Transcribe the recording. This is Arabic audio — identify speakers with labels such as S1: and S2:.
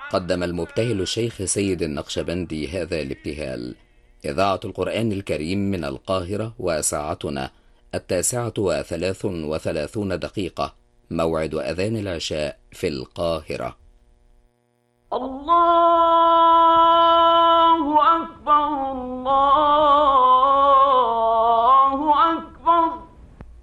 S1: قدم المبتهل الشيخ سيد النقشبندي هذا الابتهال. إذاعة القرآن الكريم من القاهرة، وساعتنا 9:33. موعد أذان العشاء في القاهرة.
S2: الله